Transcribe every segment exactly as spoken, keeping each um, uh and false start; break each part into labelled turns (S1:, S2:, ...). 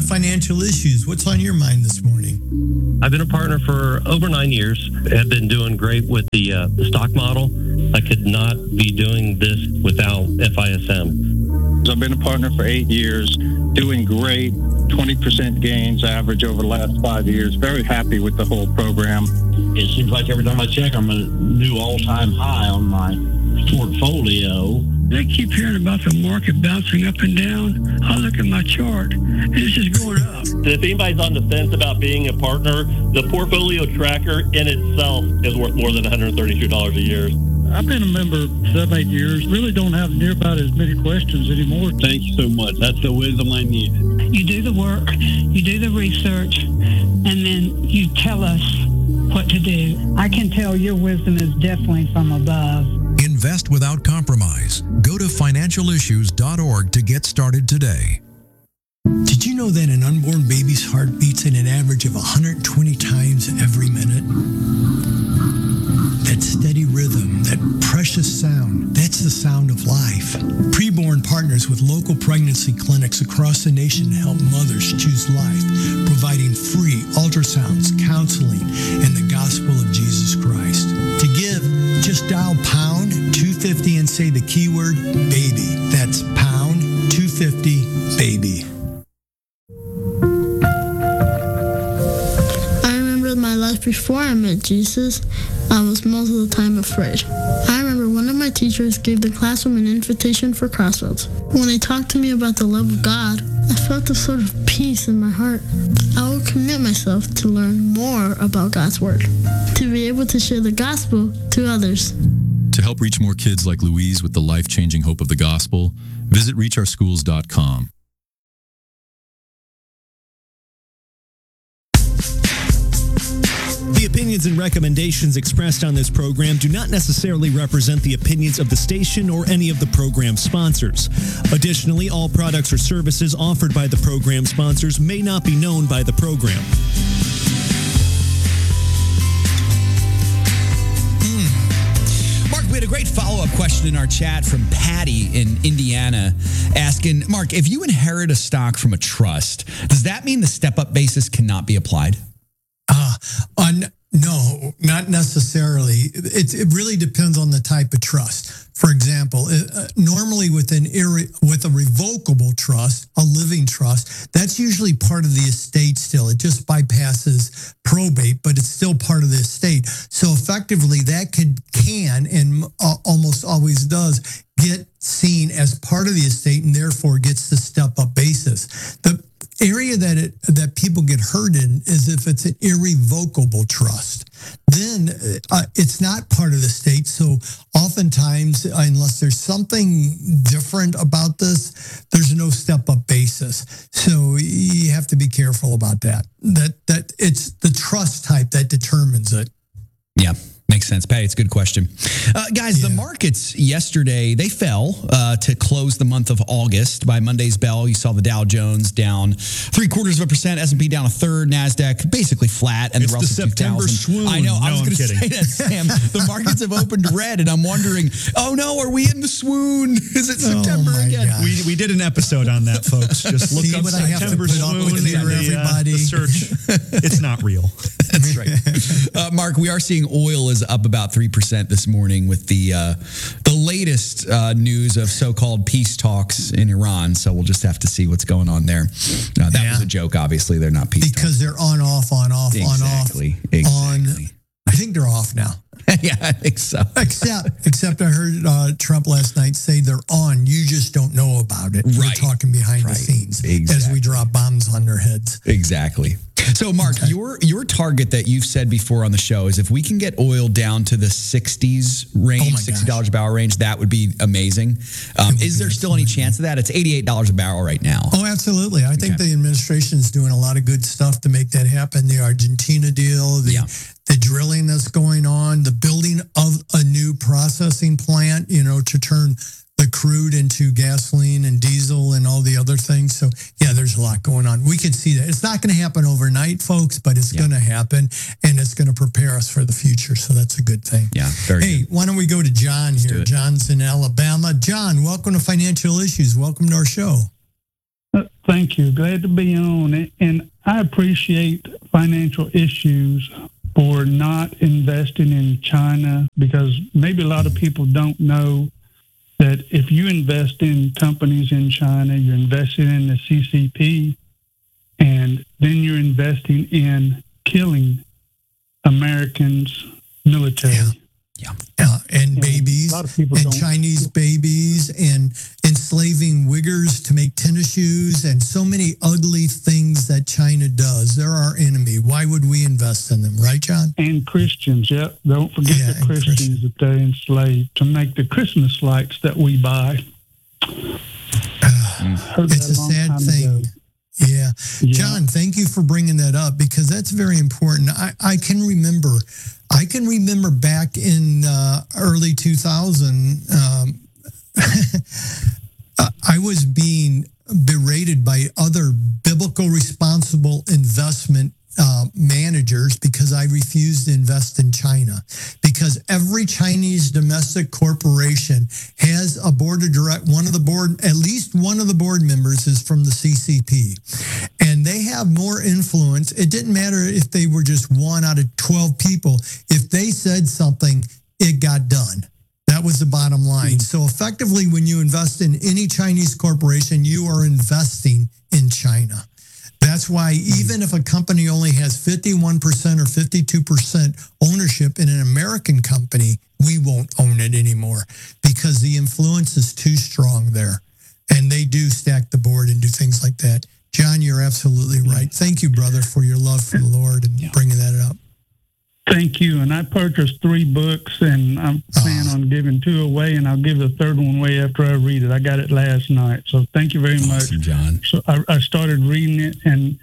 S1: Financial Issues. What's on your mind this morning?
S2: I've been a partner for over nine years. Have been doing great with the, uh, the stock model. I could not be doing this without F I S M.
S3: I've been a partner for eight years, doing great, twenty percent gains average over the last five years. Very happy with the whole program.
S4: It seems like every time I check, I'm a new all-time high on my portfolio.
S5: They keep hearing about the market bouncing up and down. I look at my chart, and it's just going up.
S6: If anybody's on the fence about being a partner, the portfolio tracker in itself is worth more than one hundred thirty-two dollars a year.
S7: I've been a member seven, eight years. Really don't have near about as many questions anymore.
S8: Thank you so much. That's the wisdom I need.
S5: You do the work, you do the research, and then you tell us what to do.
S9: I can tell your wisdom is definitely from above.
S10: Invest without compromise. Go to financial issues dot org to get started today.
S1: Did you know that an unborn baby's heart beats at an average of one hundred twenty times every minute? That steady rhythm, that precious sound, that's the sound of life. Preborn partners with local pregnancy clinics across the nation to help mothers choose life, providing free ultrasounds, counseling, and the gospel of Jesus Christ. To give, just dial pound two fifty and say the keyword baby. That's pound two fifty baby.
S11: Before I met Jesus, I was most of the time afraid. I remember one of my teachers gave the classroom an invitation for Crossroads. When they talked to me about the love of God, I felt a sort of peace in my heart. I will commit myself to learn more about God's Word, to be able to share the gospel to others.
S12: To help reach more kids like Louise with the life-changing hope of the gospel, visit reach our schools dot com.
S13: The opinions and recommendations expressed on this program do not necessarily represent the opinions of the station or any of the program sponsors. Additionally, all products or services offered by the program sponsors may not be known by the program.
S14: Mm. Mark, we had a great follow-up question in our chat from Patty in Indiana asking, Mark, if you inherit a stock from a trust, does that mean the step-up basis cannot be applied?
S1: Uh, on, no, not necessarily. It, it really depends on the type of trust. For example, uh, normally with an irre- with a revocable trust, a living trust, that's usually part of the estate still. It just bypasses probate, but it's still part of the estate. So effectively, that could can and uh, almost always does get seen as part of the estate and therefore gets the step-up basis. The area that it that people get hurt in is if it's an irrevocable trust. Then uh, it's not part of the state. So oftentimes, unless there's something different about this, there's no step-up basis. So you have to be careful about that. That that it's the trust type that determines it.
S14: Yeah. Makes sense. Patty, it's a good question. Uh, guys, yeah. The markets yesterday, they fell uh, to close the month of August. By Monday's bell, you saw the Dow Jones down three quarters of a percent, S and P down a third, NASDAQ basically flat, and
S13: it's
S14: the Russell
S13: the September
S14: two thousand.
S13: Swoon.
S14: I know.
S13: No,
S14: I was going to say that, Sam. The markets have opened red, and I'm wondering, oh no, are we in the swoon? Is it September
S1: oh
S14: again?
S1: Gosh.
S13: We we did an episode on that, folks. Just look
S1: See
S13: up
S1: what I have to
S13: September
S1: put up
S13: Swoon
S1: with here,
S13: and the, uh,
S1: everybody.
S13: the search. It's not real.
S14: That's right. Uh, Mark, we are seeing oil is up about three percent this morning with the uh, the latest uh, news of so-called peace talks in Iran. So we'll just have to see what's going on there. Uh, that
S1: yeah.
S14: was a joke. Obviously, they're not peace
S1: because
S14: talks.
S1: they're on, off, on, off,
S14: exactly.
S1: on, off.
S14: Exactly.
S1: On, I think they're off now.
S14: Yeah, I think so.
S1: Except, except I heard uh, Trump last night say they're on. You just don't know about it.
S14: Right.
S1: We're talking behind
S14: right.
S1: the scenes
S14: exactly.
S1: as we drop bombs on their heads.
S14: Exactly. So, Mark, okay. your your target that you've said before on the show is if we can get oil down to the sixties range,
S1: oh
S14: sixty dollars a barrel range, that would be amazing. Um, is there still any chance of that? It's eighty-eight dollars a barrel right now.
S1: Oh, absolutely. I think okay. the administration is doing a lot of good stuff to make that happen. The Argentina deal, the yeah. the drilling that's going on, the building of a new processing plant, you know, to turn the crude into gasoline and diesel and all the other things. So, yeah, there's a lot going on. We could see that. It's not going to happen overnight, folks, but it's yeah. going to happen, and it's going to prepare us for the future. So that's a good thing.
S14: Yeah, very
S1: Hey,
S14: good.
S1: why don't we go to John
S14: Let's
S1: here? John's in Alabama. John, welcome to Financial Issues. Welcome to our show.
S7: Uh, Thank you. Glad to be on it. And I appreciate Financial Issues for not investing in China, because maybe a lot of people don't know that if you invest in companies in China, you're investing in the C C P, and then you're investing in killing Americans' military.
S1: Yeah. Yeah. Uh, and, and babies, and Chinese babies, and enslaving Uyghurs to make tennis shoes, and so many ugly things that China does. They're our enemy. Why would we invest in them, right, John?
S7: And Christians, yep. Don't forget
S1: yeah,
S7: the Christians Christian. that they're enslaved to make the Christmas lights that we buy.
S1: It's a sad thing. Yeah. yeah. John, thank you for bringing that up, because that's very important. I, I can remember, I can remember back in uh, early two thousand, um, I was being berated by other biblical responsible investment uh, managers because I refused to invest in China. Because every Chinese domestic corporation has a board of direct, one of the board, at least one of the board members is from the C C P. And they have more influence. It didn't matter if they were just one out of twelve people. If they said something, it got done. That was the bottom line. So effectively, when you invest in any Chinese corporation, you are investing in China. That's why even if a company only has fifty-one percent or fifty-two percent ownership in an American company, we won't own it anymore because the influence is too strong there. And they do stack the board and do things like that. John, you're absolutely right. Thank you, brother, for your love for the Lord and bringing that up.
S7: Thank you. And I purchased three books, and I'm planning on giving two away, and I'll give the third one away after I read it. I got it last night. So thank you very
S14: awesome,
S7: much,
S14: John.
S7: So I, I started reading it, and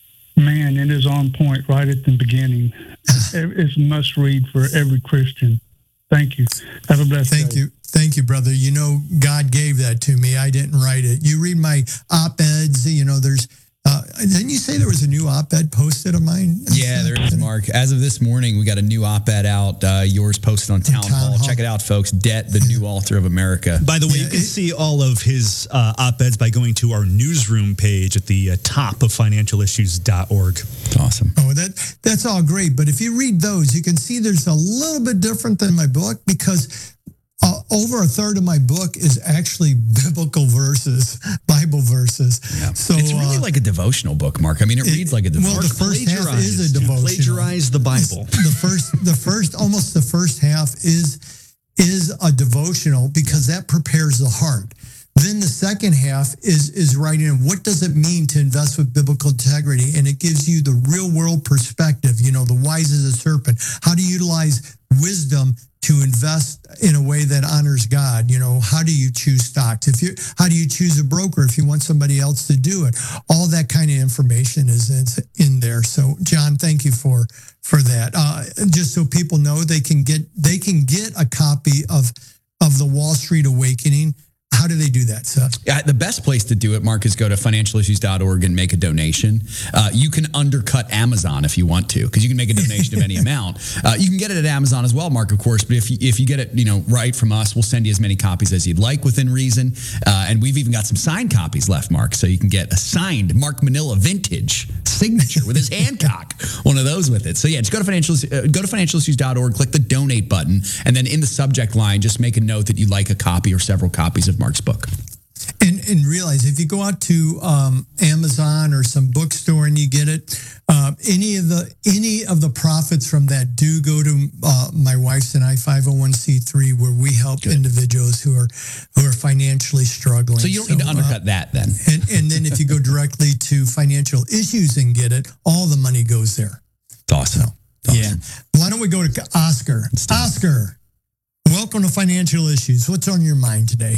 S7: man, it is on point right at the beginning. It's a must read for every Christian. Thank you. Have a blessed
S1: Thank
S7: day.
S1: you. Thank you, brother. You know, God gave that to me. I didn't write it. You read my op-eds, you know, there's, uh, didn't you say there was a new op-ed posted of mine?
S14: Yeah, there is, Mark. As of this morning, we got a new op-ed out. Uh, yours posted on Town, Town Hall. Hall. Check it out, folks. Debt, the new author of America.
S13: By the way,
S1: Yeah,
S13: you can
S1: it-
S13: see all of his uh, op-eds by going to our newsroom page at the uh, top of financial issues dot org.
S14: Awesome.
S1: Oh, that that's all great. But if you read those, you can see there's a little bit different than my book because uh, over a third of my book is actually biblical verses, Bible verses.
S14: Yeah.
S1: So
S14: it's really
S1: uh,
S14: like a devotional book, Mark. I mean, it, it reads like a devotional.
S1: Well, the first half is a devotional.
S13: Plagiarize the Bible.
S1: The first, the first, almost the first half is is a devotional because that prepares the heart. Then the second half is is writing in what does it mean to invest with biblical integrity, and it gives you the real world perspective. You know, the wise as a serpent. How to utilize wisdom to invest in a way that honors God. You know, how do you choose stocks? If you, how do you choose a broker if you want somebody else to do it? All that kind of information is, is in there. So, John, thank you for for that. Uh, just so people know, they can get they can get a copy of of the Wall Street Awakening. How do they do that, Seth?
S14: Yeah, the best place to do it, Mark, is go to financial issues dot org and make a donation. Uh, you can undercut Amazon if you want to, because you can make a donation of any amount. Uh, you can get it at Amazon as well, Mark, of course. But if you, if you get it, you know, right from us, we'll send you as many copies as you'd like within reason. Uh, and we've even got some signed copies left, Mark, so you can get a signed Mark Manila vintage signature with his Hancock, one of those with it. So yeah, just go to financial uh, go to financial issues dot org, click the donate button, and then in the subject line, just make a note that you'd like a copy or several copies of Mark's book.
S1: And, and realize if you go out to um, Amazon or some bookstore and you get it, uh, any of the any of the profits from that do go to uh, my wife's and I five oh one c three, where we help Good. individuals who are who are financially struggling.
S14: So you don't so, need to undercut uh, that then.
S1: And, and then if you go directly to Financial Issues and get it, all the money goes there.
S14: It's awesome.
S1: So, yeah. Why don't we go to Oscar? Oscar, welcome to Financial Issues. What's on your mind today?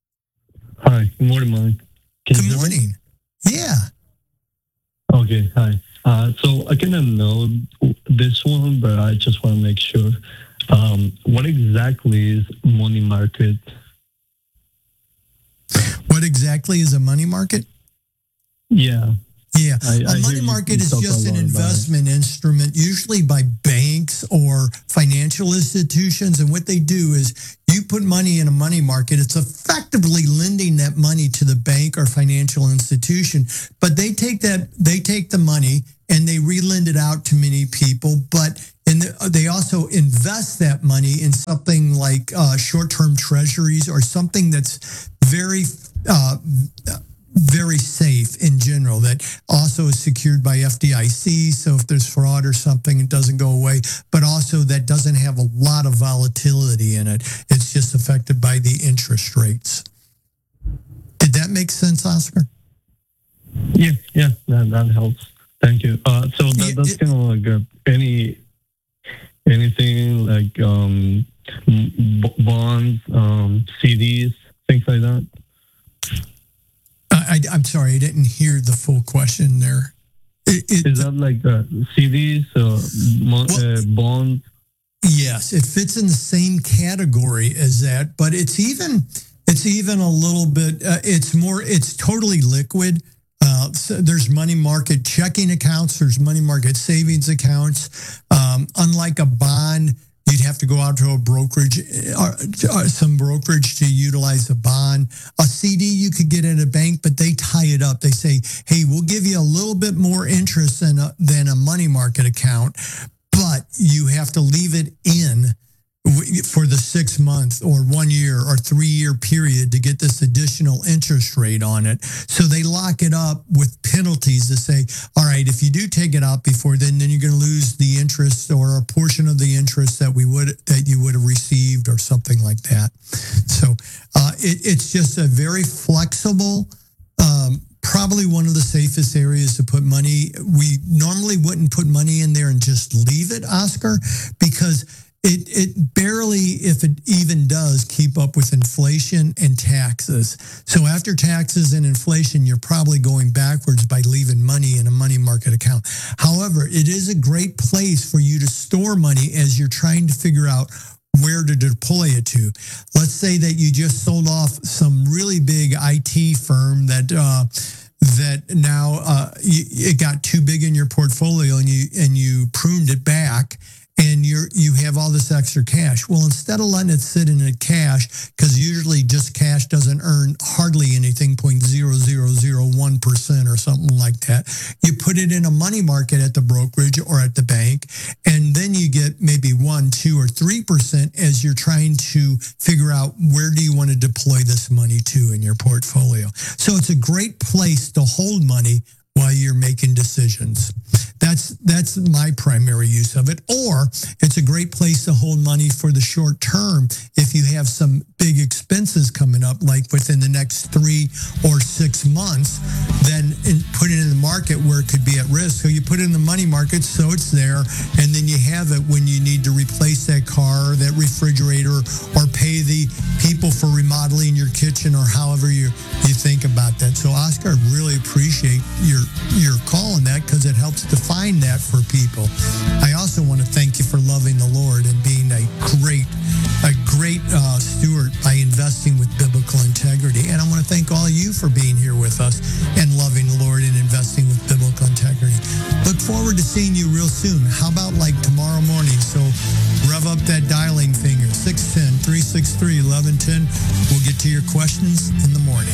S15: Hi, good morning, Mike. Can
S1: Good morning. Yeah.
S15: Okay, hi. Uh, so I kind of know this one, but I just want to make sure. Um, what exactly is money market?
S1: What exactly is a money market?
S15: Yeah.
S1: Yeah,
S15: I,
S1: a
S15: I hear
S1: money
S15: you-
S1: market
S15: you
S1: is
S15: talk a
S1: just an
S15: lot about it.
S1: investment instrument, usually by banks or financial institutions. And what they do is you put money in a money market. It's effectively lending that money to the bank or financial institution, but they take that they take the money and they re-lend it out to many people. But and they also invest that money in something like uh, short-term treasuries or something that's very uh, very safe in general, that also is secured by F D I C. So if there's fraud or something, it doesn't go away, but also that doesn't have a lot of volatility in it. It's just affected by the interest rates. Did that make sense, Oscar?
S15: Yeah, yeah, that, that helps. Thank you. Uh, so that,
S1: Yeah,
S15: that's
S1: it-
S15: kind of like a, any anything like um, b- bonds, um, C Ds, things like that.
S1: I, I, I'm sorry, I didn't hear the full question there. It, it,
S15: Is that like uh, C Ds, uh, mo-
S1: Well-
S15: uh, bonds?
S1: Yes, it fits in the same category as that, but it's even it's even a little bit. Uh, it's more. It's totally liquid. Uh, so there's money market checking accounts. There's money market savings accounts. Um, unlike a bond, you'd have to go out to a brokerage, or, or some brokerage to utilize a bond. A C D you could get at a bank, but they tie it up. They say, "Hey, we'll give you a little bit more interest than a, than a money market account, but you have to leave it in for the six month or one year or three year period to get this additional interest rate on it." So they lock it up with penalties to say, all right, if you do take it out before then, then you're going to lose the interest or a portion of the interest that we would that you would have received or something like that. So uh, it, it's just a very flexible, um, probably one of the safest areas to put money. We normally wouldn't put money in there and just leave it, Oscar, because It it barely, if it even does, keep up with inflation and taxes. So after taxes and inflation, you're probably going backwards by leaving money in a money market account. However, it is a great place for you to store money as you're trying to figure out where to deploy it to. Let's say that you just sold off some really big I T firm that uh, that now uh, you, it got too big in your portfolio and you and you pruned it back. And you're you have all this extra cash. Well, instead of letting it sit in a cash, because usually just cash doesn't earn hardly anything, zero point zero zero zero one percent or something like that. You put it in a money market at the brokerage or at the bank, and then you get maybe one, two, or three percent as you're trying to figure out where do you want to deploy this money to in your portfolio. So it's a great place to hold money while you're making decisions. That's that's my primary use of it. Or it's a great place to hold money for the short term if you have some big expenses coming up, like within the next three or six months, then in, put it in the market where it could be at risk. So you put it in the money market so it's there, and then you have it when you need to replace that car, that refrigerator, or pay the people for remodeling your kitchen, or however you, you think about that. So Oscar, I really appreciate your your call on that, because it helps define that for people. I also want to thank you for loving the Lord and being a great a great uh, steward by investing with biblical integrity. And I want to thank all of you for being here with us and loving the Lord and investing with biblical integrity. Look forward to seeing you real soon. How about like tomorrow morning? So rev up that dialing finger, six one zero, three six three, one one one zero. We'll get to your questions in the morning.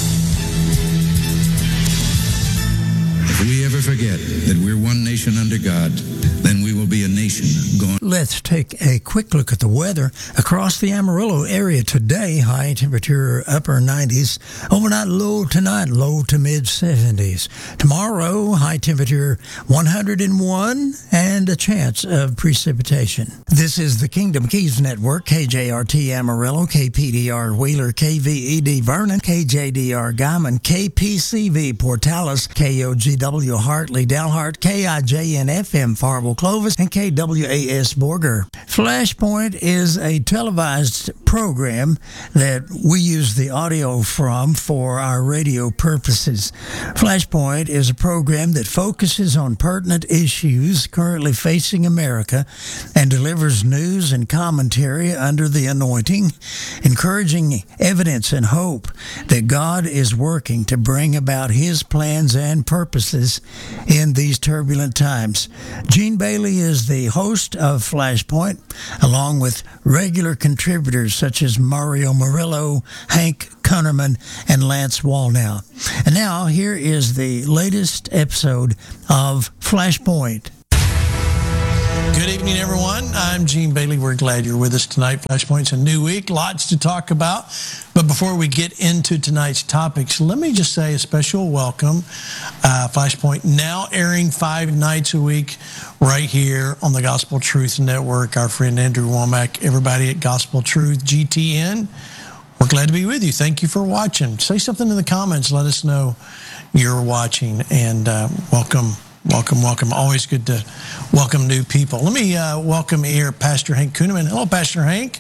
S16: If we ever forget that we're one nation under God, then we will be a nation going.
S17: Let's take a quick look at the weather across the Amarillo area today. High temperature upper nineties. Overnight low tonight, low to mid seventies. Tomorrow, high temperature one hundred one and a chance of precipitation. This is the Kingdom Keys Network, K J R T Amarillo, K P D R Wheeler, K V E D Vernon, K J D R Guyman, K P C V Portales, K O G W Hartford, Hartley, Dalhart, K I J N F M, Farwell, Clovis, and K W A S, Borger. Flashpoint is a televised program that we use the audio from for our radio purposes. Flashpoint is a program that focuses on pertinent issues currently facing America and delivers news and commentary under the anointing, encouraging evidence and hope that God is working to bring about His plans and purposes in these turbulent times. Gene Bailey is the host of Flashpoint, along with regular contributors such as Mario Murillo, Hank Kunnerman, and Lance Wallnow. And now, here is the latest episode of Flashpoint.
S1: Good evening, everyone. I'm Gene Bailey. We're glad you're with us tonight. Flashpoint's a new week, lots to talk about. But before we get into tonight's topics, let me just say a special welcome. Uh, Flashpoint now airing five nights a week right here on the Gospel Truth Network. Our friend Andrew Womack, everybody at Gospel Truth G T N, we're glad to be with you. Thank you for watching. Say something in the comments. Let us know you're watching. And uh, welcome. Welcome, welcome. Always good to welcome new people. Let me uh, welcome here Pastor Hank Kunneman. Hello, Pastor Hank.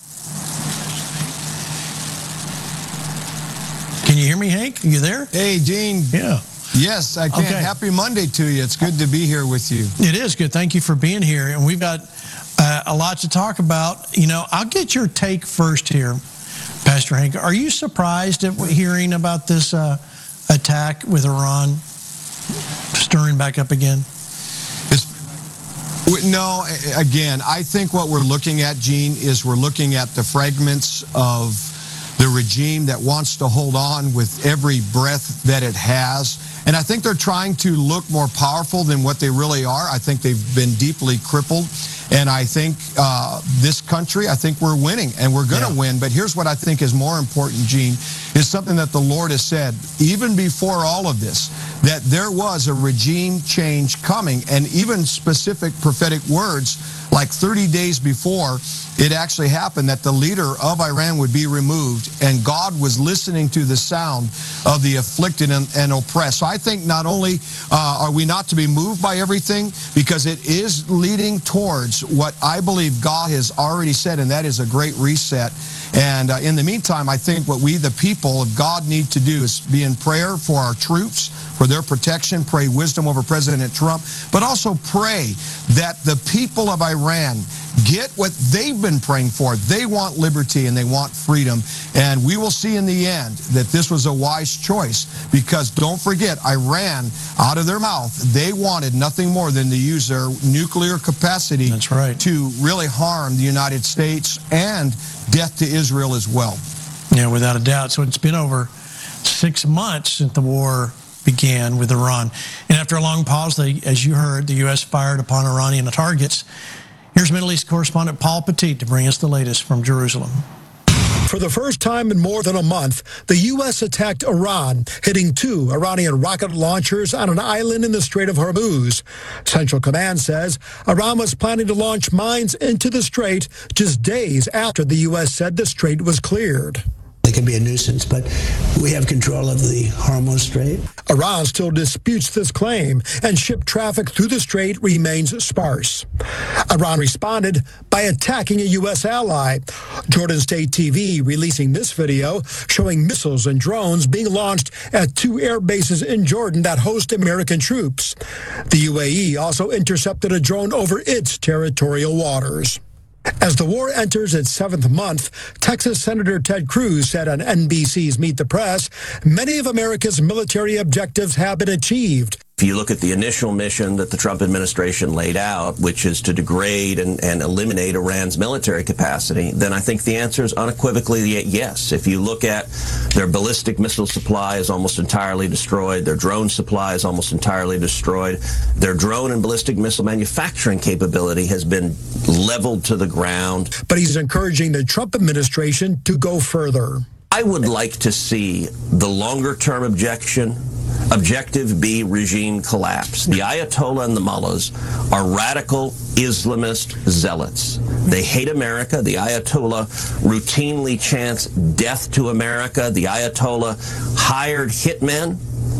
S1: Can you hear me, Hank? Are you there?
S18: Hey, Gene.
S1: Yeah.
S18: Yes, I can.
S1: Okay.
S18: Happy Monday to you. It's good to be here with you.
S1: It is good. Thank you for being here. And we've got uh, a lot to talk about. You know, I'll get your take first here, Pastor Hank. Are you surprised at hearing about this uh, attack with Iran stirring back up again?
S18: It's, no, again, I think what we're looking at, Gene, is we're looking at the fragments of the regime that wants to hold on with every breath that it has. And I think they're trying to look more powerful than what they really are. I think they've been deeply crippled. And I think uh, this country, I think we're winning, and we're going to yeah. win. But here's what I think is more important, Gene, is something that the Lord has said, even before all of this, that there was a regime change coming, and even specific prophetic words, like thirty days before it actually happened, that the leader of Iran would be removed, and God was listening to the sound of the afflicted and, and oppressed. So I think not only uh, are we not to be moved by everything, because it is leading towards what I believe God has already said, and that is a great reset. And uh, in the meantime, I think what we, the people of God, need to do is be in prayer for our troops, for their protection, pray wisdom over President Trump, but also pray that the people of Iran get what they've been praying for. They want liberty and they want freedom. And we will see in the end that this was a wise choice, because don't forget, Iran, out of their mouth, they wanted nothing more than to use their nuclear capacity
S1: That's right.
S18: to really harm the United States, and death to Israel as well.
S1: Yeah, without a doubt. So it's been over six months since the war began with Iran. And after a long pause, they, as you heard, the U S fired upon Iranian targets. Here's Middle East correspondent Paul Petit to bring us the latest from Jerusalem.
S19: For the first time in more than a month, the U S attacked Iran, hitting two Iranian rocket launchers on an island in the Strait of Hormuz. Central Command says Iran was planning to launch mines into the strait just days after the U S said the strait was cleared.
S20: They can be a nuisance, but we have control of the Hormuz Strait.
S19: Iran still disputes this claim, and ship traffic through the strait remains sparse. Iran responded by attacking a U S ally. Jordan State T V releasing this video showing missiles and drones being launched at two air bases in Jordan that host American troops. The U A E also intercepted a drone over its territorial waters. As the war enters its seventh month, Texas Senator Ted Cruz said on N B C's Meet the Press, many of America's military objectives have been achieved.
S21: If you look at the initial mission that the Trump administration laid out, which is to degrade and, and eliminate Iran's military capacity, then I think the answer is unequivocally yes. If you look at their ballistic missile supply is almost entirely destroyed, their drone supply is almost entirely destroyed, their drone and ballistic missile manufacturing capability has been leveled to the ground.
S19: But he's encouraging the Trump administration to go further.
S21: I would like to see the longer-term objection Objective be regime collapse. The Ayatollah and the mullahs are radical Islamist zealots. They hate America. The Ayatollah routinely chants death to America. The Ayatollah hired hitmen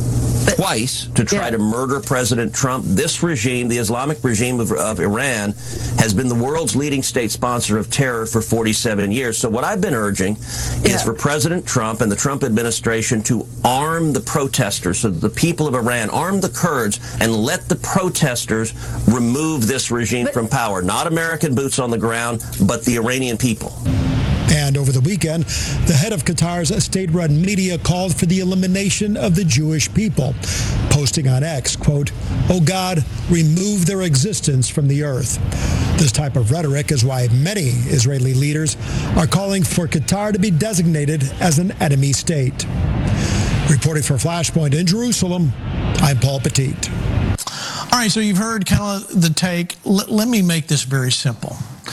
S21: twice to try
S2: Yeah.
S21: to murder President Trump. This regime, the Islamic regime of, of Iran, has been the world's leading state sponsor of terror for forty-seven years. So what I've been urging
S2: Yeah.
S21: is for President Trump and the Trump administration to arm the protesters, so the people of Iran, arm the Kurds, and let the protesters remove this regime from power. Not American boots on the ground, but the Iranian people.
S19: And over the weekend, the head of Qatar's state-run media called for the elimination of the Jewish people, posting on X, quote, "Oh God, remove their existence from the earth." This type of rhetoric is why many Israeli leaders are calling for Qatar to be designated as an enemy state. Reporting for Flashpoint in Jerusalem, I'm Paul Petit.
S2: All right, so you've heard kind of the take. L- let me make this very simple.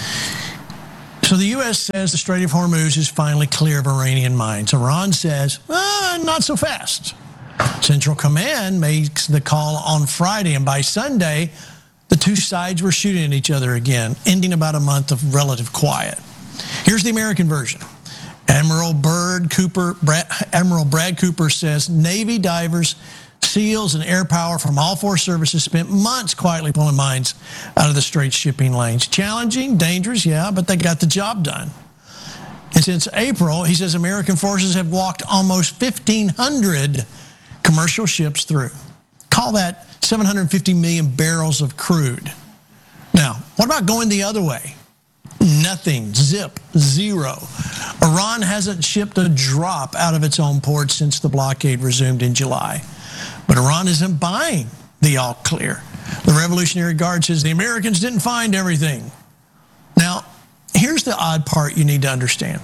S2: So the U S says the Strait of Hormuz is finally clear of Iranian mines. Iran says, ah, not so fast. Central Command makes the call on Friday, and by Sunday, the two sides were shooting at each other again, ending about a month of relative quiet. Here's the American version. Admiral Bird Cooper, Brad, Admiral Brad Cooper says Navy divers, SEALs, and air power from all four services spent months quietly pulling mines out of the Strait's shipping lanes. Challenging, dangerous, yeah, but they got the job done. And since April, he says American forces have walked almost fifteen hundred commercial ships through. Call that seven hundred fifty million barrels of crude. Now, what about going the other way? Nothing, zip, zero. Iran hasn't shipped a drop out of its own ports since the blockade resumed in July. But Iran isn't buying the all clear. The Revolutionary Guard says the Americans didn't find everything. Now, here's the odd part you need to understand.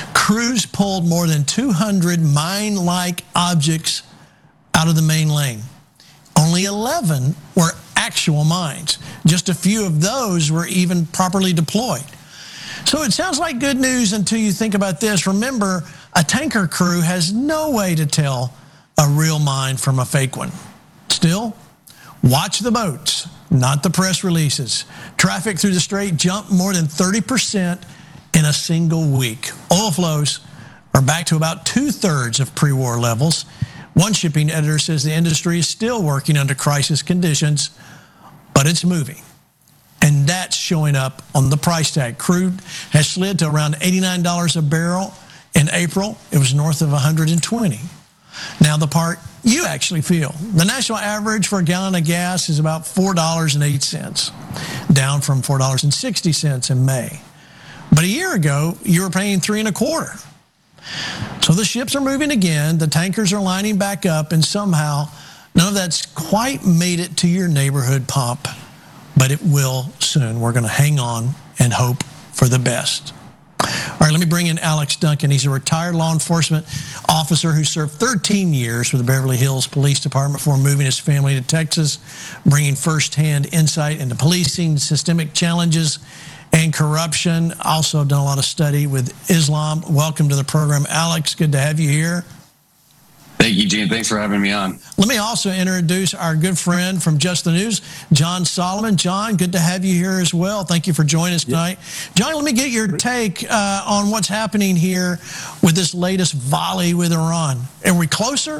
S2: Crews pulled more than two hundred mine-like objects out of the main lane. Only eleven were actual mines. Just a few of those were even properly deployed. So it sounds like good news until you think about this. Remember, a tanker crew has no way to tell a real mine from a fake one. Still, watch the boats, not the press releases. Traffic through the Strait jumped more than thirty percent in a single week. Oil flows are back to about two-thirds of pre-war levels. One shipping editor says the industry is still working under crisis conditions, but it's moving. And that's showing up on the price tag. Crude has slid to around eighty-nine dollars a barrel. In April, it was north of one hundred twenty dollars. Now, the part you actually feel. The national average for a gallon of gas is about four dollars and eight cents, down from four dollars and sixty cents in May. But a year ago, you were paying three and a quarter. So the ships are moving again, the tankers are lining back up, and somehow none of that's quite made it to your neighborhood pump, but it will soon. We're going to hang on and hope for the best. All right, let me bring in Alex Duncan. He's a retired law enforcement officer who served thirteen years for the Beverly Hills Police Department before moving his family to Texas, bringing firsthand insight into policing, systemic challenges, and corruption. Also done a lot of study with Islam. Welcome to the program, Alex. Good to have you here.
S22: Thank you, Gene. Thanks for having me on.
S2: Let me also introduce our good friend from Just the News, John Solomon. John, good to have you here as well. Thank you for joining us tonight. John, let me get your take uh, on what's happening here with this latest volley with Iran. Are we closer?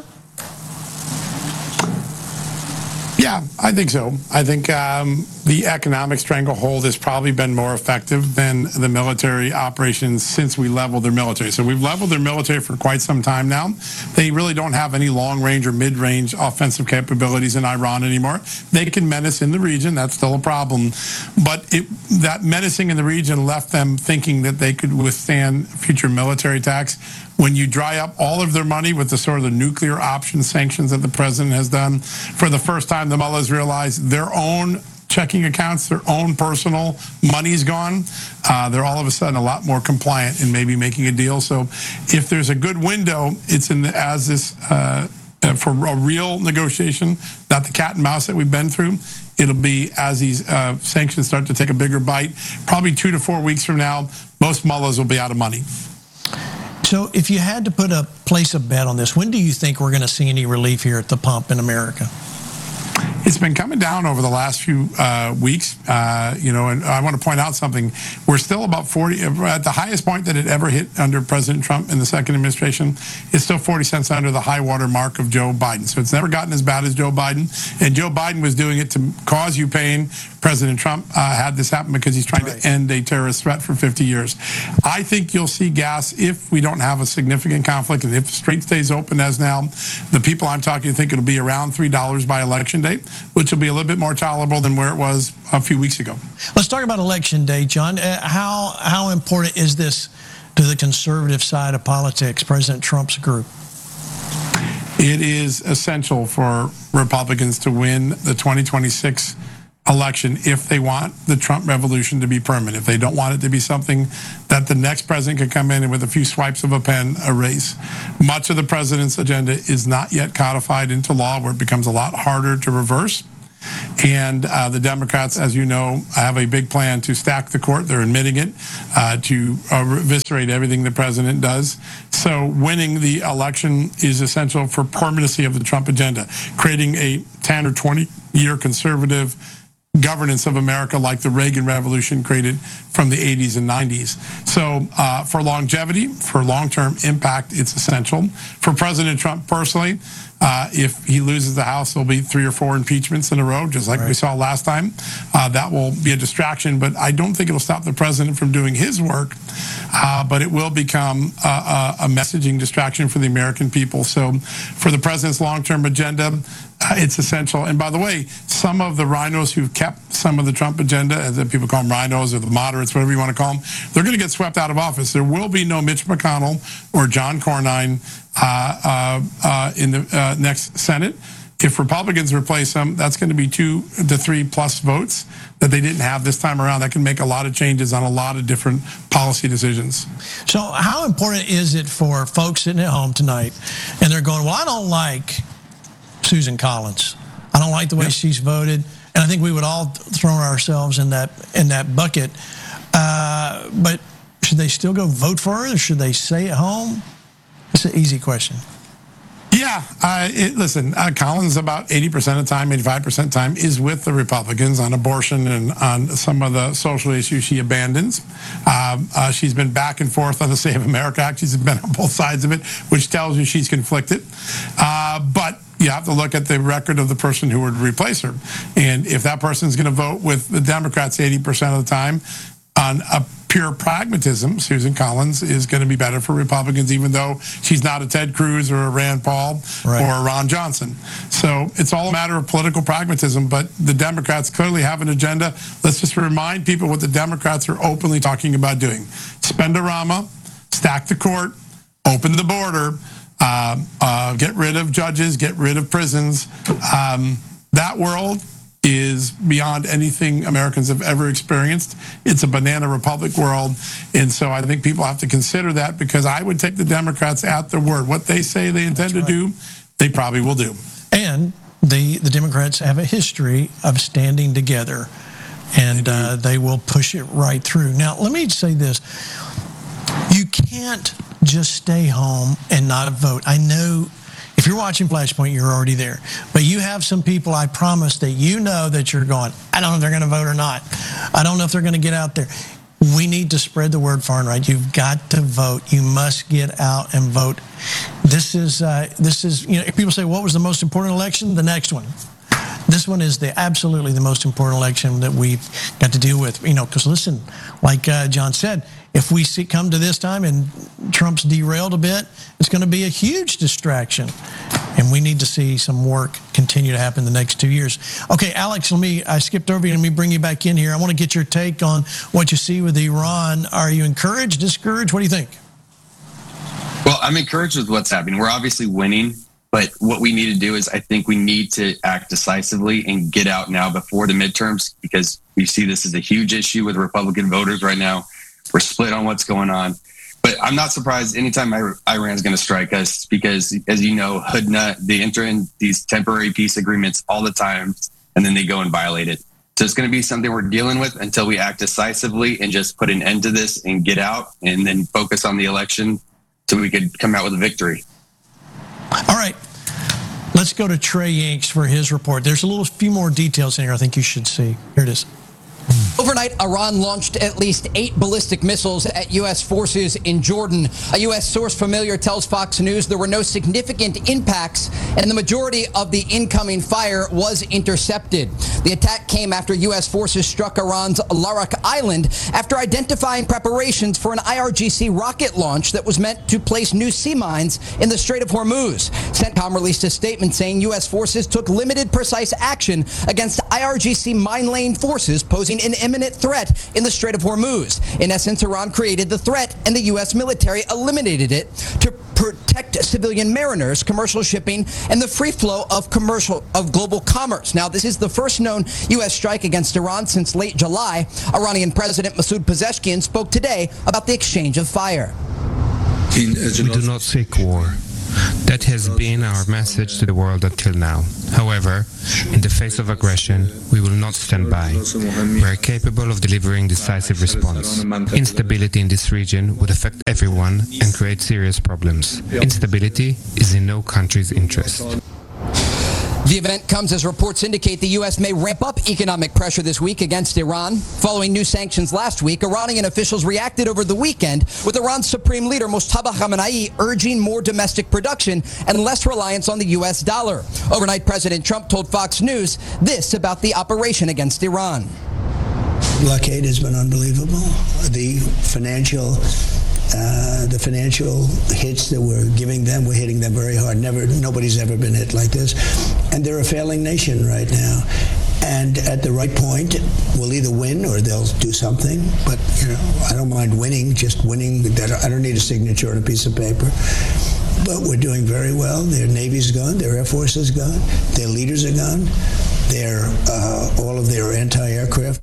S23: Yeah, I think so. I think um, the economic stranglehold has probably been more effective than the military operations since we leveled their military. So we've leveled their military for quite some time now. They really don't have any long-range or mid-range offensive capabilities in Iran anymore. They can menace in the region. That's still a problem. But it, that menacing in the region left them thinking that they could withstand future military attacks. When you dry up all of their money with the sort of the nuclear option sanctions that the president has done, for the first time, the mullahs realize their own checking accounts, their own personal money's gone. Uh, they're all of a sudden a lot more compliant in maybe making a deal. So if there's a good window, it's in the, as this uh, for a real negotiation, not the cat and mouse that we've been through. It'll be as these uh, sanctions start to take a bigger bite. Probably two to four weeks from now, most mullahs will be out of money.
S2: So if you had to put a place a bet on this, when do you think we're going to see any relief here at the pump in America?
S23: It's been coming down over the last few uh, weeks, uh, you know, and I want to point out something. We're still about forty, at the highest point that it ever hit under President Trump in the second administration. It's still forty cents under the high water mark of Joe Biden. So it's never gotten as bad as Joe Biden. And Joe Biden was doing it to cause you pain. President Trump uh, had this happen because he's trying right. to end a terrorist threat for fifty years. I think you'll see gas if we don't have a significant conflict, and if the Strait stays open as now. The people I'm talking to think it'll be around three dollars by election day, which will be a little bit more tolerable than where it was a few weeks ago.
S2: Let's talk about election day, John. Uh, how how important is this to the conservative side of politics, President Trump's group?
S23: It is essential for Republicans to win the twenty twenty-six election if they want the Trump revolution to be permanent. If they don't want it to be something that the next president can come in and with a few swipes of a pen erase. Much of the president's agenda is not yet codified into law, where it becomes a lot harder to reverse. And uh, the Democrats, as you know, have a big plan to stack the court. They're admitting it, uh, to uh, eviscerate everything the president does. So winning the election is essential for permanency of the Trump agenda, creating a ten or twenty year conservative governance of America like the Reagan Revolution created from the eighties and nineties. So uh, for longevity, for long-term impact, it's essential. For President Trump personally, uh, if he loses the House, there'll be three or four impeachments in a row, just like right. we saw last time. Uh, that will be a distraction, but I don't think it'll stop the president from doing his work, uh, but it will become a, a messaging distraction for the American people. So for the president's long-term agenda, Uh, it's essential. And by the way, some of the rhinos who've kept some of the Trump agenda, as people call them rhinos or the moderates, whatever you want to call them, they're going to get swept out of office. There will be no Mitch McConnell or John Cornyn uh, uh, uh, in the uh, next Senate. If Republicans replace them, that's going to be two to three plus votes that they didn't have this time around. That can make a lot of changes on a lot of different policy decisions.
S2: So how important is it for folks sitting at home tonight and they're going, well, I don't like Susan Collins. I don't like the way yep. she's voted, and I think we would all throw ourselves in that in that bucket. Uh, but should they still go vote for her, or should they stay at home? It's an easy question.
S23: Yeah, uh, it, listen, uh, Collins about eighty percent of the time, eighty-five percent of the time is with the Republicans on abortion and on some of the social issues she abandons. Um, uh, she's been back and forth on the Save America Act. She's been on both sides of it, which tells you she's conflicted. Uh, but you have to look at the record of the person who would replace her. And if that person's going to vote with the Democrats eighty percent of the time, on a pure pragmatism, Susan Collins is going to be better for Republicans, even though she's not a Ted Cruz or a Rand Paul right. or a Ron Johnson. So it's all a matter of political pragmatism, but the Democrats clearly have an agenda. Let's just remind people what the Democrats are openly talking about doing. Spendorama, stack the court, open the border, uh, uh, get rid of judges, get rid of prisons. Um, that world is beyond anything Americans have ever experienced. It's a banana republic world. And so I think people have to consider that, because I would take the Democrats at their word. What they say they intend That's to right. do, they probably will do.
S2: And the, the Democrats have a history of standing together, and uh, they will push it right through. Now, let me say this. You can't just stay home and not vote. I know if you're watching Flashpoint, you're already there. But you have some people, I promise, that you know that you're going, I don't know if they're going to vote or not. I don't know if they're going to get out there. We need to spread the word far and right. You've got to vote. You must get out and vote. This is, uh, this is, you know, if people say, what was the most important election? The next one. This one is the absolutely the most important election that we've got to deal with. You know, because listen, like uh, John said, if we see, come to this time and Trump's derailed a bit, it's going to be a huge distraction. And we need to see some work continue to happen the next two years. Okay, Alex, let me, I skipped over you. Let me bring you back in here. I want to get your take on what you see with Iran. Are you encouraged, discouraged? What do you think?
S22: Well, I'm encouraged with what's happening. We're obviously winning, but what we need to do is I think we need to act decisively and get out now before the midterms, because we see this as a huge issue with Republican voters right now. We're split on what's going on. But I'm not surprised anytime Iran's going to strike us, because, as you know, Hudna, they enter in these temporary peace agreements all the time, and then they go and violate it. So it's going to be something we're dealing with until we act decisively and just put an end to this and get out, and then focus on the election so we could come out with a victory.
S2: All right. Let's go to Trey Yanks for his report. There's a little few more details in here I think you should see. Here it is.
S3: Overnight, Iran launched at least eight ballistic missiles at U S forces in Jordan. A U S source familiar tells Fox News there were no significant impacts, and the majority of the incoming fire was intercepted. The attack came after U S forces struck Iran's Larak Island after identifying preparations for an I R G C rocket launch that was meant to place new sea mines in the Strait of Hormuz. CENTCOM released a statement saying U S forces took limited precise action against I R G C mine-laying forces posing an imminent threat in the Strait of Hormuz. In essence, Iran created the threat, and the U S military eliminated it to protect civilian mariners, commercial shipping, and the free flow of commercial of global commerce. Now, this is the first known U S strike against Iran since late July. Iranian President Masoud Pezeshkian spoke today about the exchange of fire.
S4: We do not seek war. That has been our message to the world until now. However, in the face of aggression, we will not stand by. We are capable of delivering decisive response. Instability in this region would affect everyone and create serious problems. Instability is in no country's interest.
S3: The event comes as reports indicate the U S may ramp up economic pressure this week against Iran. Following new sanctions last week, Iranian officials reacted over the weekend with Iran's supreme leader Mojtaba Khamenei urging more domestic production and less reliance on the U S dollar. Overnight, President Trump told Fox News this about the operation against Iran.
S20: Blockade has been unbelievable. The financial Uh, the financial hits that we're giving them, we're hitting them very hard. Never, nobody's ever been hit like this. And they're a failing nation right now. And at the right point, we'll either win or they'll do something. But, you know, I don't mind winning, just winning. I don't need a signature on a piece of paper. But we're doing very well. Their Navy's gone, their Air Force is gone, their leaders are gone, their, uh, all of their anti-aircraft.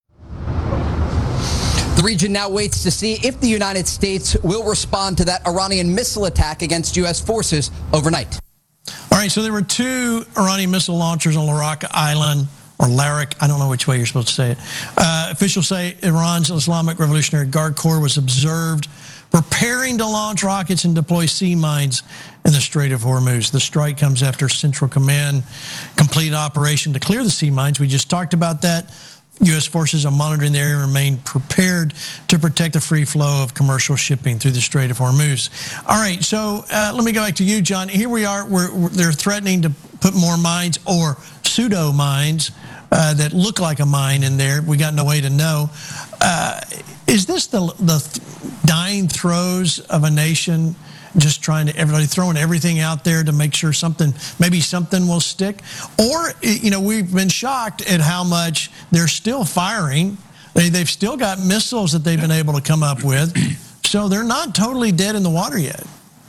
S3: The region now waits to see if the United States will respond to that Iranian missile attack against U S forces overnight.
S2: All right, so there were two Iranian missile launchers on Larak Island, or Larak, I don't know which way you're supposed to say it. Uh, officials say Iran's Islamic Revolutionary Guard Corps was observed preparing to launch rockets and deploy sea mines in the Strait of Hormuz. The strike comes after Central Command completed operation to clear the sea mines. We just talked about that. U S forces are monitoring the area and remain prepared to protect the free flow of commercial shipping through the Strait of Hormuz. All right, so uh, let me go back to you, John. Here we are. We're, we're, they're threatening to put more mines or pseudo mines uh, that look like a mine in there. We got no way to know. Uh, is this the, the dying throes of a nation? Just trying to, everybody throwing everything out there to make sure something, maybe something will stick? Or, you know, we've been shocked at how much they're still firing. They, they've still got missiles that they've been able to come up with. So they're not totally dead in the water yet.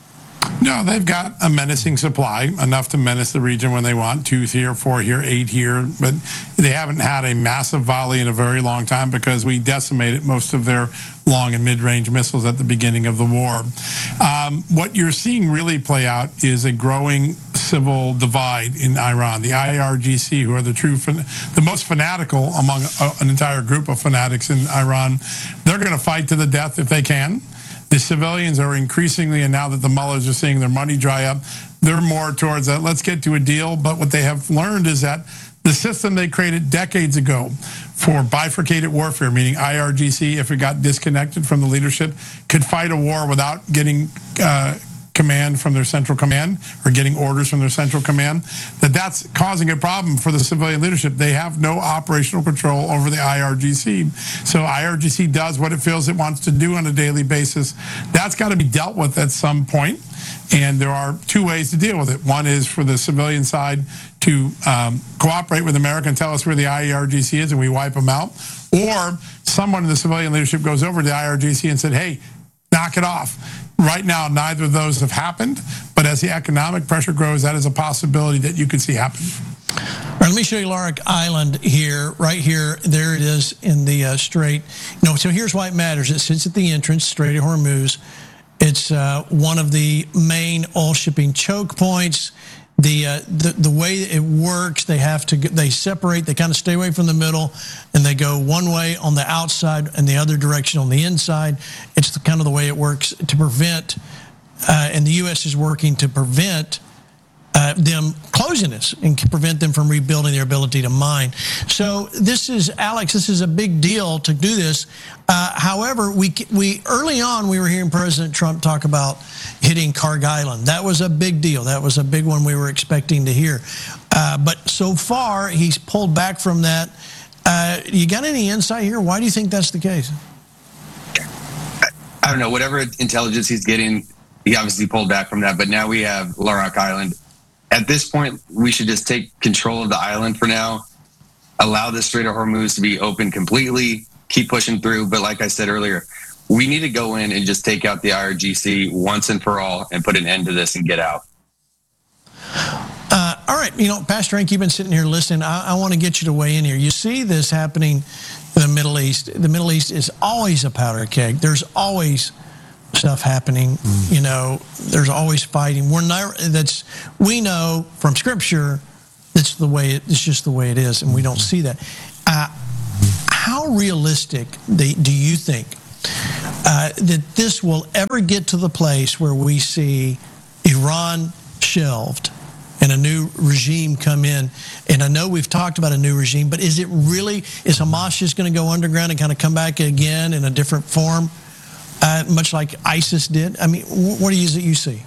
S23: No, they've got a menacing supply, enough to menace the region when they want. Two here, four here, eight here. But they haven't had a massive volley in a very long time because we decimated most of their long and mid-range missiles at the beginning of the war. Um, what you're seeing really play out is a growing civil divide in Iran. The I R G C, who are the true, the most fanatical among a, an entire group of fanatics in Iran, they're going to fight to the death if they can. The civilians are increasingly, and now that the mullahs are seeing their money dry up, they're more towards that, let's get to a deal. But what they have learned is that the system they created decades ago for bifurcated warfare, meaning I R G C, if it got disconnected from the leadership, could fight a war without getting uh, command from their central command or getting orders from their central command, that that's causing a problem for the civilian leadership. They have no operational control over the I R G C. So I R G C does what it feels it wants to do on a daily basis. That's got to be dealt with at some point. And there are two ways to deal with it. One is for the civilian side to um, cooperate with America and tell us where the I R G C is and we wipe them out. Or someone in the civilian leadership goes over to the I R G C and said, hey, knock it off. Right now, neither of those have happened, but as the economic pressure grows, that is a possibility that you could see happen.
S2: All right, let me show you Larak Island here, right here. There it is in the uh, Strait. You know, so here's why it matters. It sits at the entrance, Strait of Hormuz. It's uh, one of the main oil shipping choke points. The, uh, the the way it works, they have to they separate. They kind of stay away from the middle, and they go one way on the outside and the other direction on the inside. It's the kind of the way it works to prevent, uh, and the U S is working to prevent uh, them closing this and can prevent them from rebuilding their ability to mine. So this is, Alex, this is a big deal to do this. Uh, however, we we early on we were hearing President Trump talk about hitting Kharg Island. That was a big deal. That was a big one we were expecting to hear. Uh, but so far, he's pulled back from that. Uh, you got any insight here? Why do you think that's the case?
S22: I don't know. Whatever intelligence he's getting, he obviously pulled back from that. But now we have Larak Island. At this point, we should just take control of the island for now, allow the Strait of Hormuz to be open completely, keep pushing through. But like I said earlier, we need to go in and just take out the I R G C once and for all and put an end to this and get out.
S2: Uh, all right, you know, Pastor Hank, you've been sitting here listening. I, I want to get you to weigh in here. You see this happening in the Middle East. The Middle East is always a powder keg. There's always stuff happening. Mm. You know, there's always fighting. We're not. That's we know from Scripture. That's the way it, it's just the way it is, and we don't see that. Uh, how realistic do you think uh, that this will ever get to the place where we see Iran shelved and a new regime come in? And I know we've talked about a new regime, but is it really, is Hamas just going to go underground and kind of come back again in a different form, uh, much like ISIS did? I mean, what is it you see?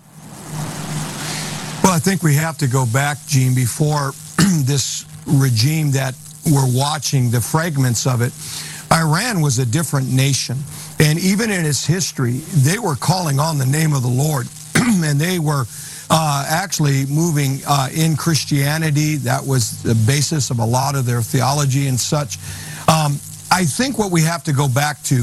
S18: Well, I think we have to go back, Gene, before this regime that we're watching, the fragments of it. Iran was a different nation. And even in its history, they were calling on the name of the Lord. And they were uh, actually moving uh, in Christianity. That was the basis of a lot of their theology and such. Um, I think what we have to go back to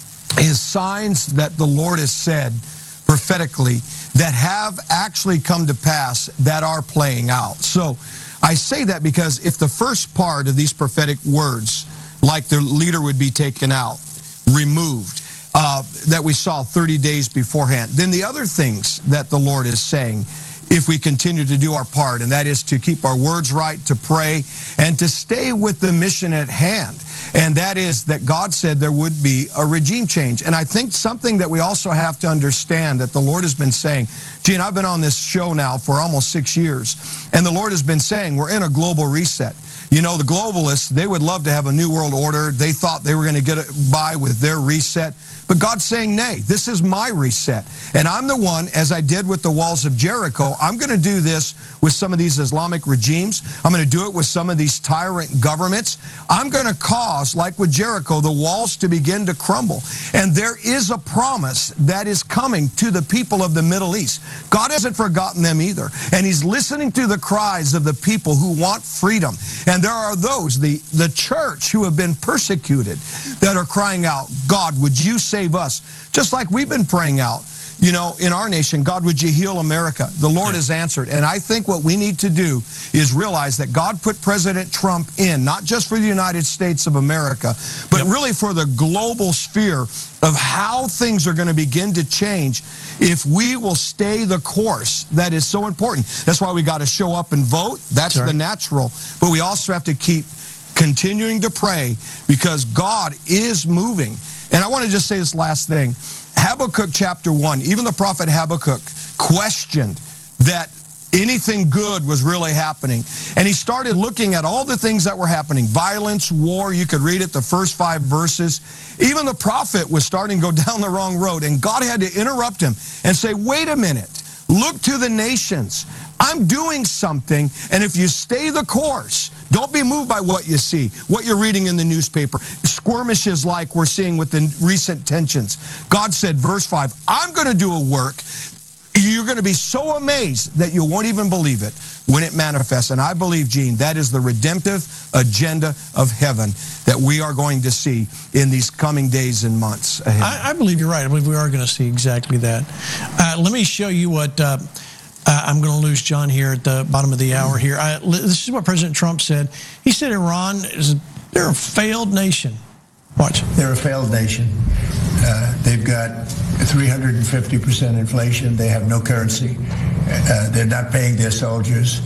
S18: is signs that the Lord has said prophetically that have actually come to pass that are playing out. So I say that because if the first part of these prophetic words, like the leader would be taken out, removed, uh, that we saw thirty days beforehand, then the other things that the Lord is saying, if we continue to do our part, and that is to keep our words right, to pray, and to stay with the mission at hand. And that is that God said there would be a regime change. And I think something that we also have to understand that the Lord has been saying, Gene, I've been on this show now for almost six years, and the Lord has been saying we're in a global reset. You know, the globalists, they would love to have a new world order. They thought they were going to get by with their reset. But God's saying, nay, this is my reset. And I'm the one, as I did with the walls of Jericho, I'm going to do this with some of these Islamic regimes. I'm going to do it with some of these tyrant governments. I'm going to cause, like with Jericho, the walls to begin to crumble. And there is a promise that is coming to the people of the Middle East. God hasn't forgotten them either. And he's listening to the cries of the people who want freedom. And there are those, the, the church, who have been persecuted that are crying out, God, would you save us? Just like we've been praying out, you know, in our nation, God, would you heal America? The Lord has answered. And I think what we need to do is realize that God put President Trump in, not just for the United States of America, but yep. really for the global sphere of how things are going to begin to change if we will stay the course. That is so important. That's why we got to show up and vote. That's Sorry. the natural. But we also have to keep continuing to pray because God is moving. And I want to just say this last thing. Habakkuk chapter one, even the prophet Habakkuk questioned that anything good was really happening. And he started looking at all the things that were happening. Violence, war, you could read it, the first five verses. Even the prophet was starting to go down the wrong road. And God had to interrupt him and say, wait a minute, look to the nations. I'm doing something, and if you stay the course, don't be moved by what you see, what you're reading in the newspaper, skirmishes like we're seeing with the recent tensions. God said, verse five, I'm going to do a work. You're going to be so amazed that you won't even believe it when it manifests. And I believe, Gene, that is the redemptive agenda of heaven that we are going to see in these coming days and months ahead.
S2: I, I believe you're right. I believe we are going to see exactly that. Uh, let me show you what... Uh, Uh, I'm going to lose John here at the bottom of the hour here. I, this is what President Trump said. He said Iran is they're a failed nation. Watch.
S5: They're a failed nation. Uh, they've got three hundred fifty percent inflation. They have no currency. Uh, they're not paying their soldiers.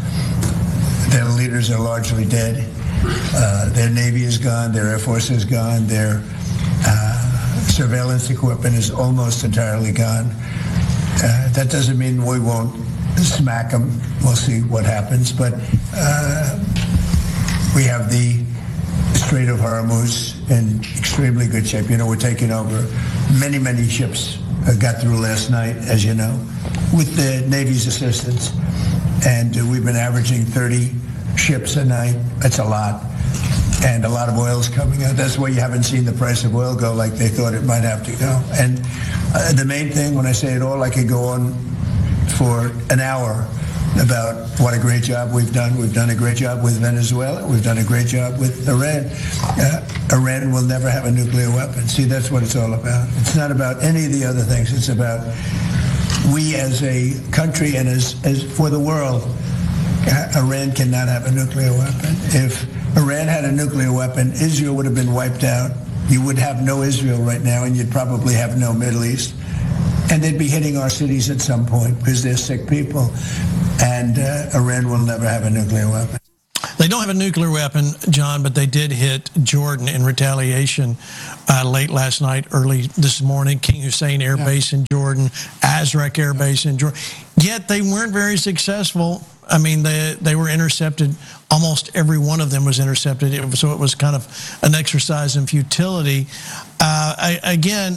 S5: Their leaders are largely dead. Uh, their Navy is gone. Their Air Force is gone. Their uh, surveillance equipment is almost entirely gone. Uh, that doesn't mean we won't smack them. We'll see what happens. But uh, we have the Strait of Hormuz in extremely good shape. You know, we're taking over. Many, many ships uh, got through last night, as you know, with the Navy's assistance. And uh, we've been averaging thirty ships a night. That's a lot. And a lot of oil's coming out. That's why you haven't seen the price of oil go like they thought it might have to go. And uh, the main thing, when I say it all, I could go on for an hour about what a great job we've done. We've done a great job with Venezuela. We've done a great job with Iran. Uh, Iran will never have a nuclear weapon. See, that's what it's all about. It's not about any of the other things. It's about we as a country and as, as for the world, uh, Iran cannot have a nuclear weapon. If Iran had a nuclear weapon, Israel would have been wiped out. You would have no Israel right now, and you'd probably have no Middle East. And they'd be hitting our cities at some point because they're sick people. And uh, Iran will never have a nuclear weapon.
S2: They don't have a nuclear weapon, John, but they did hit Jordan in retaliation uh, late last night, early this morning. King Hussein Air Base in Jordan, Azraq Air Base in Jordan. Yet they weren't very successful. I mean, they they were intercepted. Almost every one of them was intercepted. It was, so it was kind of an exercise in futility. Uh, I, again,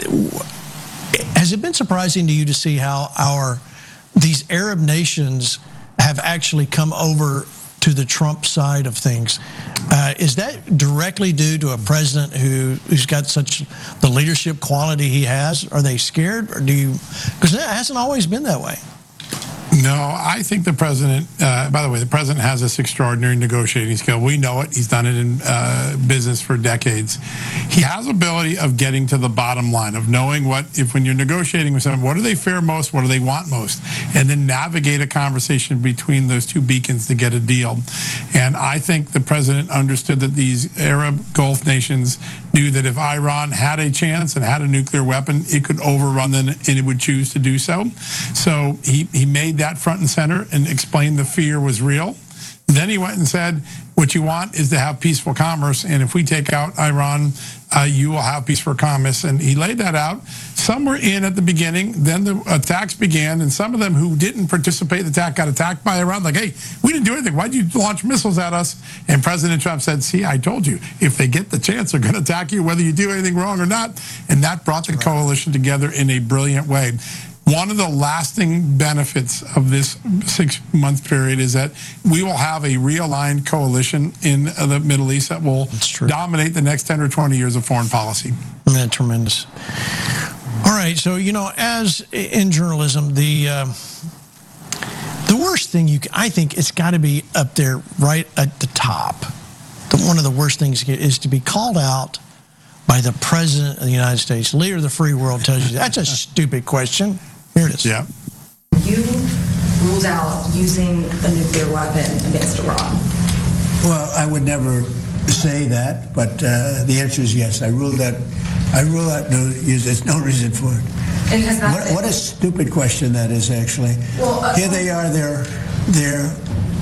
S2: has it been surprising to you to see how our these Arab nations have actually come over to the Trump side of things? Uh, is that directly due to a president who, who's got such the leadership quality he has? Are they scared, or do you? Because it hasn't always been that way.
S23: No, I think the president, uh, by the way, the president has this extraordinary negotiating skill. We know it. He's done it in uh, business for decades. He has ability of getting to the bottom line, of knowing what, if when you're negotiating with someone, what do they fear most, what do they want most, and then navigate a conversation between those two beacons to get a deal. And I think the president understood that these Arab Gulf nations knew that if Iran had a chance and had a nuclear weapon, it could overrun them and it would choose to do so. So he, he made that front and center and explained the fear was real. Then he went and said, what you want is to have peaceful commerce, and if we take out Iran, uh, you will have peaceful commerce. And he laid that out. Some were in at the beginning, then the attacks began, and some of them who didn't participate in the attack got attacked by Iran, like, hey, we didn't do anything. Why'd you launch missiles at us? And President Trump said, see, I told you, if they get the chance, they're going to attack you, whether you do anything wrong or not. And that brought the coalition together in a brilliant way. One of the lasting benefits of this six-month period is that we will have a realigned coalition in the Middle East that will dominate the next ten or twenty years of foreign policy.
S2: Man, tremendous. All right, so, you know, as in journalism, the uh, the worst thing you can, I think it's got to be up there right at the top. The, one of the worst things is to be called out by the President of the United States, leader of the free world, tells you that's a stupid question. Here it is.
S23: Yeah.
S6: You ruled out using a nuclear weapon against Iran.
S5: Well, I would never say that, but uh, the answer is yes. I ruled that. I rule out no use. There's no reason for it.
S6: And has that
S5: What, what a stupid question that is, actually.
S6: Well, uh,
S5: Here they are. They're they're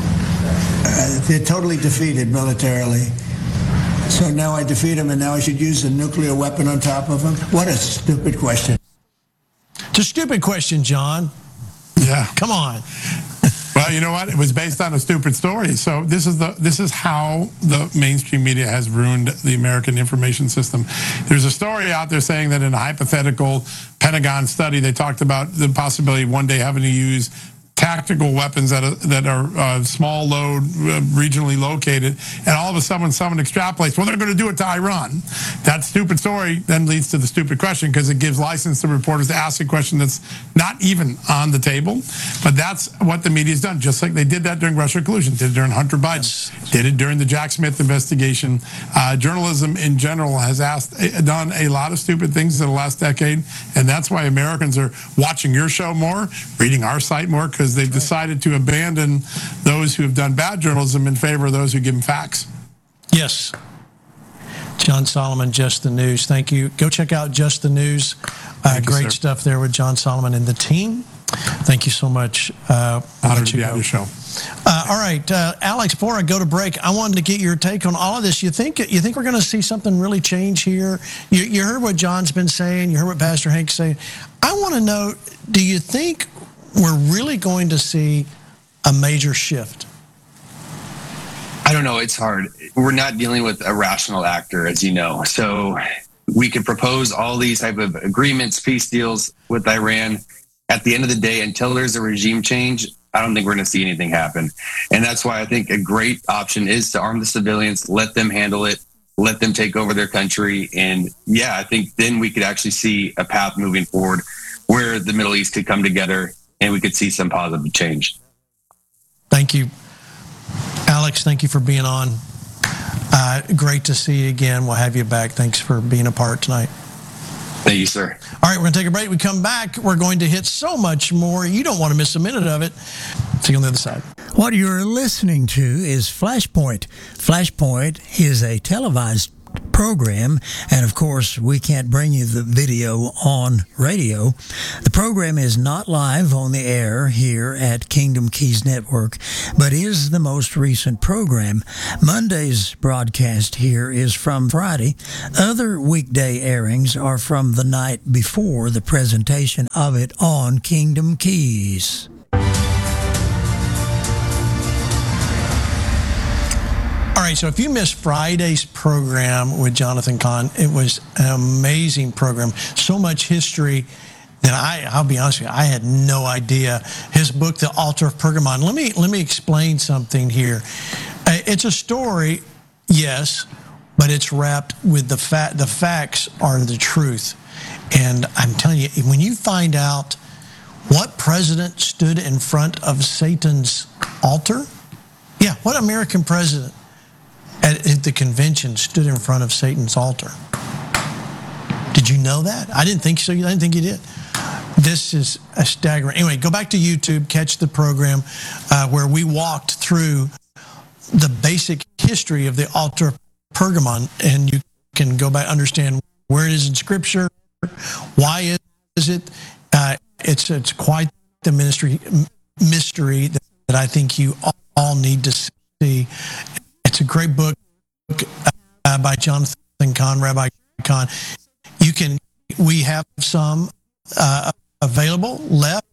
S5: uh, they're totally defeated militarily. So now I defeat them, and now I should use a nuclear weapon on top of them? What a stupid question.
S2: It's a stupid question, John.
S23: Yeah.
S2: Come on.
S23: Well, you know what? It was based on a stupid story. So this is the this is how the mainstream media has ruined the American information system. There's a story out there saying that in a hypothetical Pentagon study, they talked about the possibility of one day having to use tactical weapons that are, that are uh, small load, uh, regionally located, and all of a sudden someone extrapolates, well, they're going to do it to Iran. That stupid story then leads to the stupid question because it gives license to reporters to ask a question that's not even on the table. But that's what the media's done, just like they did that during Russia collusion, did it during Hunter Biden, did it during the Jack Smith investigation. Uh, journalism in general has asked, done a lot of stupid things in the last decade, and that's why Americans are watching your show more, reading our site more, because they've decided to abandon those who have done bad journalism in favor of those who give them facts.
S2: Yes. John Solomon, Just the News. Thank you. Go check out Just the News. Uh, great you, stuff there with John Solomon and the team. Thank you so much. Uh,
S23: Honored to be on your show.
S2: Uh, all right, uh, Alex, before I go to break, I wanted to get your take on all of this. You think you think we're going to see something really change here? You, you heard what John's been saying. You heard what Pastor Hank's saying. I want to know, do you think we're really going to see a major shift?
S22: I don't know. It's hard. We're not dealing with a rational actor, as you know. So we could propose all these type of agreements, peace deals with Iran. At the end of the day, until there's a regime change, I don't think we're going to see anything happen. And that's why I think a great option is to arm the civilians, let them handle it, let them take over their country. And yeah, I think then we could actually see a path moving forward where the Middle East could come together and we could see some positive change.
S2: Thank you. Alex, thank you for being on. Uh, great to see you again. We'll have you back. Thanks for being a part tonight.
S22: Thank you, sir.
S2: All right, we're going to take a break. We come back. We're going to hit so much more. You don't want to miss a minute of it. See you on the other side.
S17: What you're listening to is Flashpoint. Flashpoint is a televised program, and of course we can't bring you the video on radio. The program is not live on the air here at Kingdom Keys Network, but is the most recent program. Monday's broadcast here is from Friday. Other weekday airings are from the night before the presentation of it on Kingdom Keys.
S2: All right, so if you missed Friday's program with Jonathan Cahn, it was an amazing program. So much history that I, I'll be honest with you, I had no idea. His book, The Altar of Pergamon. Let me let me explain something here. Uh, it's a story, yes, but it's wrapped with the fact. The facts are the truth. And I'm telling you, when you find out what president stood in front of Satan's altar, yeah, what American president at, at the convention stood in front of Satan's altar? Did you know that? I didn't think so. I didn't think you did. This is a staggering. Anyway, go back to YouTube, catch the program uh, where we walked through the basic history of the altar of Pergamon, and you can go back, understand where it is in Scripture, why is it. Uh, it's it's quite the ministry mystery that, that I think you all, all need to see. It's a great book uh, by Jonathan Cahn, Rabbi Cahn. You can. We have some uh, available left.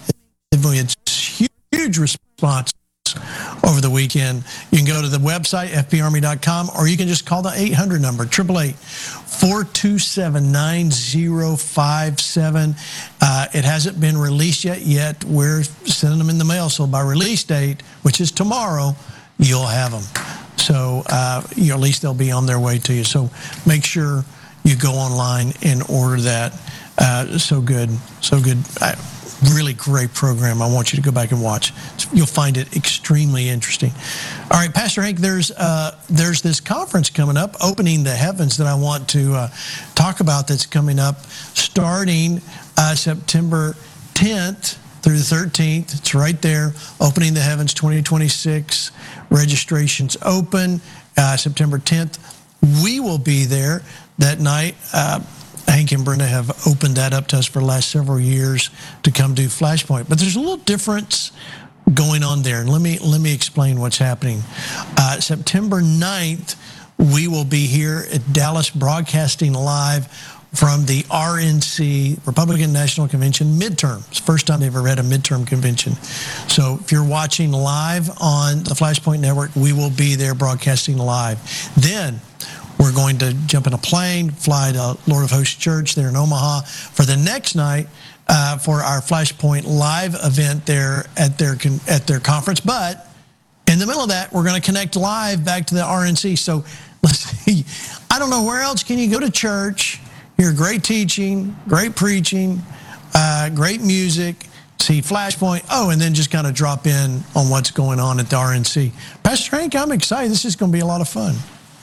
S2: It's huge response over the weekend. You can go to the website f p army dot com, or you can just call the eight hundred number, eight eight eight, four two seven, nine zero five seven. Uh, it hasn't been released yet. Yet we're sending them in the mail. So by release date, which is tomorrow, you'll have them. So uh, you know, at least they'll be on their way to you. So make sure you go online and order that. Uh, so good, so good. I, really great program. I want you to go back and watch. You'll find it extremely interesting. All right, Pastor Hank, there's uh, there's this conference coming up, Opening the Heavens, that I want to uh, talk about. That's coming up starting uh, September tenth through the thirteenth. It's right there. Opening the Heavens twenty twenty-six. Registration's open uh, September tenth. We will be there that night. Uh, Hank and Brenda have opened that up to us for the last several years to come do Flashpoint. But there's a little difference going on there. And let me let me explain what's happening. Uh, September ninth, we will be here at Dallas broadcasting live from the R N C, Republican National Convention midterm. It's the first time they've ever had a midterm convention. So if you're watching live on the Flashpoint Network, we will be there broadcasting live. Then we're going to jump in a plane, fly to Lord of Hosts Church there in Omaha for the next night uh, for our Flashpoint live event there at their at their conference. But in the middle of that, we're going to connect live back to the R N C. So let's see. I don't know where else can you go to church, hear great teaching, great preaching, uh, great music, see Flashpoint. Oh, and then just kind of drop in on what's going on at the R N C. Pastor Hank, I'm excited. This is going to be a lot of fun.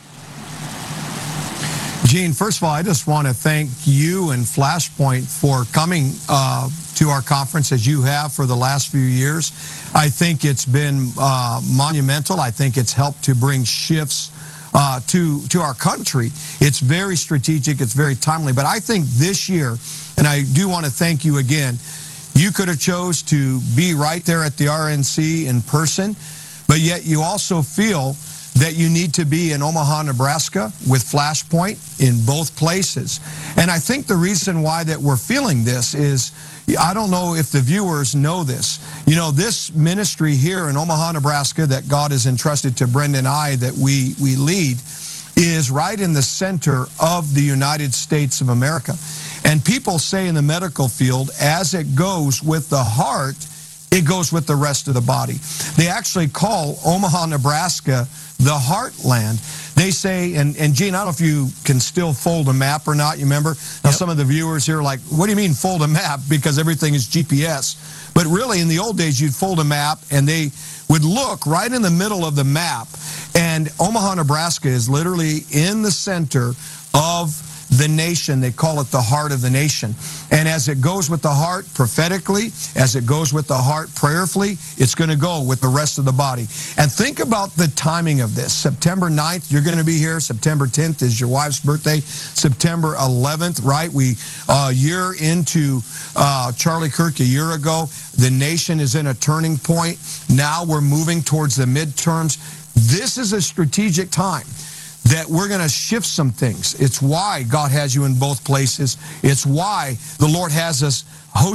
S18: Gene, first of all, I just want to thank you and Flashpoint for coming uh, to our conference as you have for the last few years. I think it's been uh, monumental. I think it's helped to bring shifts uh, to, to our country. It's very strategic. It's very timely. But I think this year, and I do want to thank you again, you could have chose to be right there at the R N C in person, but yet you also feel that you need to be in Omaha, Nebraska with Flashpoint in both places. And I think the reason why that we're feeling this is, I don't know if the viewers know this. You know, this ministry here in Omaha, Nebraska that God has entrusted to Brenda and I that we, we lead is right in the center of the United States of America. And people say in the medical field, as it goes with the heart, it goes with the rest of the body. They actually call Omaha, Nebraska, the heartland. They say, and, and Gene, I don't know if you can still fold a map or not. You remember? Now, yep. Some of the viewers here are like, what do you mean fold a map? Because everything is G P S. But really, in the old days, you'd fold a map, and they would look right in the middle of the map. And Omaha, Nebraska is literally in the center of the nation. They call it the heart of the nation. And as it goes with the heart prophetically, as it goes with the heart prayerfully, it's going to go with the rest of the body. And think about the timing of this. September ninth, you're going to be here. September tenth is your wife's birthday. September eleventh, right? We, a year into uh, Charlie Kirk a year ago, the nation is in a turning point. Now we're moving towards the midterms. This is a strategic time that we're going to shift some things. It's why God has you in both places. It's why the Lord has us hosting